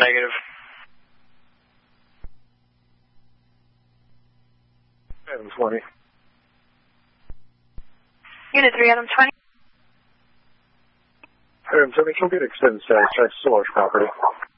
Negative. Adam 20. Unit 3, Adam 20. Adam 20, she'll get extended status. Check Solar's property.